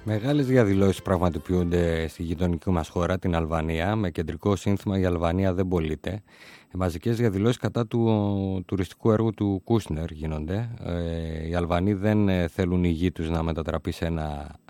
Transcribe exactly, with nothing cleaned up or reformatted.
Μεγάλες διαδηλώσεις πραγματοποιούνται στη γειτονική μας χώρα, την Αλβανία, με κεντρικό σύνθημα «Η Αλβανία δεν πωλείται». Μαζικές διαδηλώσεις κατά του τουριστικού έργου του Κούσνερ γίνονται. Ε, οι Αλβανοί δεν θέλουν η γη τους να μετατραπεί σε ένα